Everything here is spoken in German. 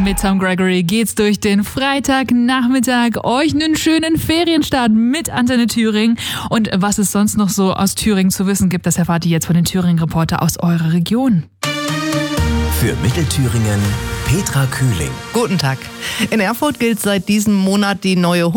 Mit Tom Gregory geht's durch den Freitagnachmittag. Euch einen schönen Ferienstart mit Antenne Thüringen. Und was es sonst noch so aus Thüringen zu wissen gibt, das erfahrt ihr jetzt von den Thüringen-Reporter aus eurer Region. Für Mittelthüringen Petra Kühling. Guten Tag. In Erfurt gilt seit diesem Monat die neue